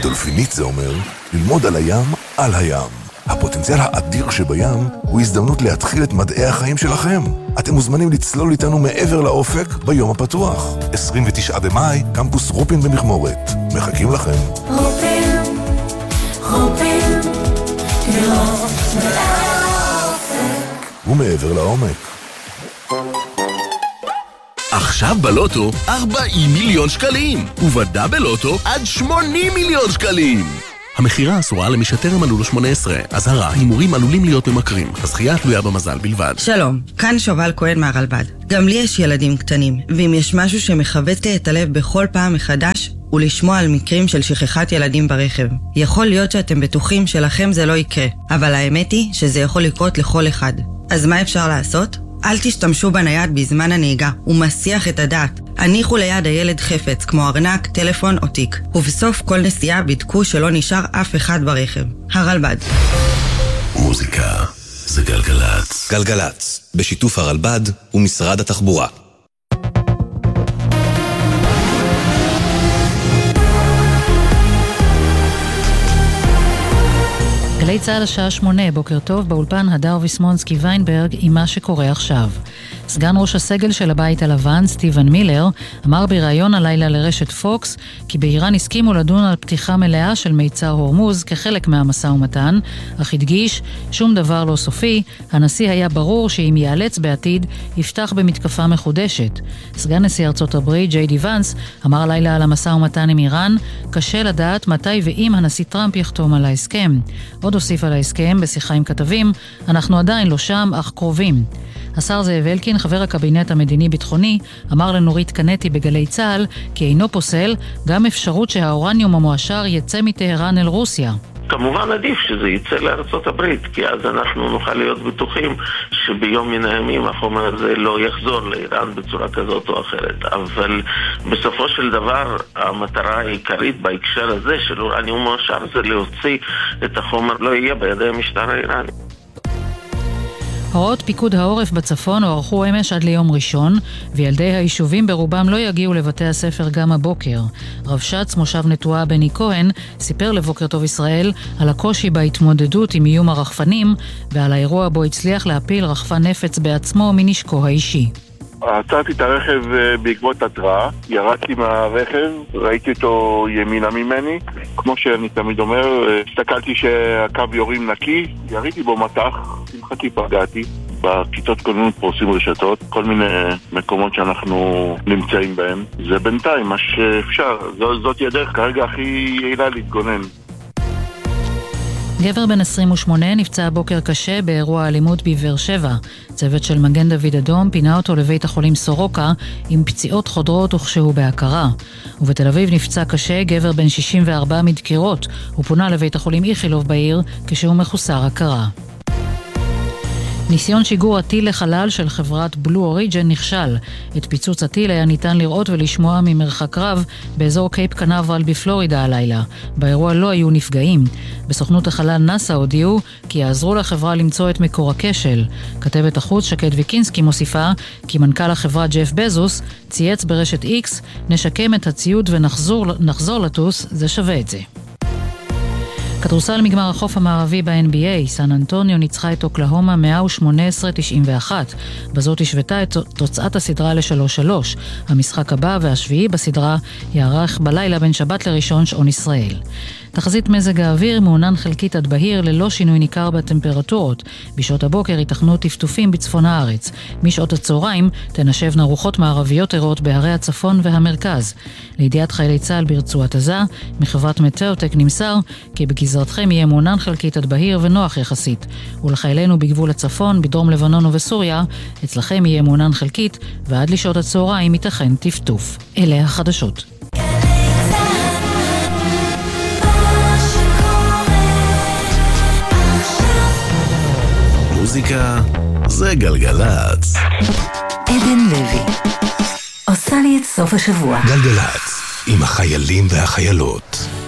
דולפינית זה אומר ללמוד על הים, על הים. הפוטנציאל האדיר שבים הוא הזדמנות להתחיל את מדעי החיים שלכם. אתם מוזמנים לצלול איתנו מעבר לאופק ביום הפתוח. 29 במאי, קמפוס רופין במכמורת. מחכים לכם. רופין, לראות מעל האופק. ומעבר לעומק. עכשיו בלוטו 40 מיליון שקלים, ובדאבל לוטו עד 80 מיליון שקלים. המחירה אסורה למי שטרם מלאו לו 18. אזהרה, הימורים עלולים להיות ממכרים. הזכייה תלויה במזל בלבד. שלום, כאן שובל כהן מהרלב"ד. גם לי יש ילדים קטנים, ואם יש משהו שמחבט לי את הלב בכל פעם מחדש, הוא לשמוע על מקרים של שכחת ילדים ברכב. יכול להיות שאתם בטוחים שלכם זה לא יקרה, אבל האמת היא שזה יכול לקרות לכל אחד. אז מה אפשר לעשות? אל תשתמשו בנייד בזמן הנהיגה, הוא מסיח את הדעת. הניחו ליד הילד חפץ, כמו ארנק, טלפון או תיק. ובסוף כל נסיעה בדקו שלא נשאר אף אחד ברכב. הרלב"ד. מוזיקה זה גלגלץ. גלגלץ, בשיתוף הרלב"ד ומשרד התחבורה. גלי צהל השעה 8, בוקר טוב, באולפן הדר ויסמונסקי ויינברג עם מה שקורה עכשיו. סגן ראש הסגל של הבית הלבן, סטיבן מילר, אמר בראיון הלילה לרשת פוקס, כי באיראן הסכימו לדון על פתיחה מלאה של מיצר הורמוז כחלק מהמשא ומתן, אך הדגיש שום דבר לא סופי, הנשיא היה ברור שאם ייאלץ בעתיד, יפתח במתקפה מחודשת. סגן נשיא ארצות הברית, ג'יי די ונס, אמר הלילה על המשא ומתן עם איראן, קשה לדעת מתי ואם הנשיא טראמפ יחתום על ההסכם. עוד הוסיף על ההסכם בשיחה עם כתבים, אנחנו עדיין לא שם, אך קרובים. השר זאב אלקין, חבר הקבינט המדיני-ביטחוני, אמר לנורית קנטי בגלי צהל, כי אינו פוסל גם אפשרות שהאורניום המואשר יצא מטהרן אל רוסיה. כמובן עדיף שזה יצא לארצות הברית, כי אז אנחנו נוכל להיות בטוחים שביום מן הימים החומר הזה לא יחזור לאיראן בצורה כזאת או אחרת. אבל בסופו של דבר המטרה העיקרית בהקשר הזה של אורניום מועשר זה להוציא את החומר, לא יהיה בידי המשטר האיראני. הוראות פיקוד העורף בצפון הוארכו אמש עד ליום ראשון, וילדי היישובים ברובם לא יגיעו לבתי הספר גם הבוקר. רב שץ, מושב נטועה בני כהן, סיפר לבוקר טוב ישראל על הקושי בהתמודדות עם איום הרחפנים, ועל האירוע בו הצליח להפיל רחפן נפץ בעצמו מנשקו האישי. עצרתי את הרכב בעקבות התראה, ירדתי מהרכב, ראיתי אותו ימינה ממני, כמו שאני תמיד אומר, הסתכלתי שהקו יורים נקי, יריתי בו מתח, שמחתי פגעתי, בכיתות כוננות פורסים רשתות, כל מיני מקומות שאנחנו נמצאים בהם, זה בינתיים מה שאפשר, זאת הדרך כרגע הכי יעילה להתגונן. גבר בן 28 נפצע בוקר קשה באירוע אלימות בבאר שבע. צוות של מגן דוד אדום פינה אותו לבית החולים סורוקה עם פציעות חודרות וכשהוא בהכרה. ובתל אביב נפצע קשה גבר בן 64 מדקירות. הוא פונה לבית החולים איכילוב בעיר כשהוא מחוסר הכרה. ניסיון שיגור הטיל לחלל של חברת בלו אוריג'ן נכשל. את פיצוץ הטיל היה ניתן לראות ולשמוע ממרחק רב באזור קייפ קנברל בפלורידה הלילה. באירוע לא היו נפגעים. בסוכנות החלל נאסא הודיעו כי יעזרו לחברה למצוא את מקור הכשל. כתבת החוץ שקד ויקינסקי מוסיפה כי מנכ"ל החברה ג'ף בזוס צייץ ברשת X, נשקם את הציוד ונחזור לטוס, זה שווה את זה. כדורסל מגמר החוף המערבי ב-NBA, סן אנטוניו ניצחה את אוקלהומה 118-91. בזאת השוותה את תוצאת הסדרה ל-3-3. המשחק הבא והשביעי בסדרה יערך בלילה בין שבת לראשון שעון ישראל. תחזית מזג האוויר מעונן חלקית עד בהיר ללא שינוי ניכר בטמפרטורות. בשעות הבוקר ייתכנו טפטופים בצפון הארץ. משעות הצהריים תנשבנה רוחות מערביות ערות בערי הצפון והמרכז. לידיעת חיילי צה"ל ברצועת עזה, מחברת מטאוטק נמסר כי בגזרתכם יהיה מעונן חלקית עד בהיר ונוח יחסית. ולחיילינו בגבול הצפון, בדרום לבנון ובסוריה, אצלכם יהיה מעונן חלקית ועד לשעות הצהריים ייתכן טפטוף. אלה החדשות. מוזיקה זה גלגלץ. עדן לוי עושה לי את סוף השבוע. גלגלץ, עם החיילים והחיילות.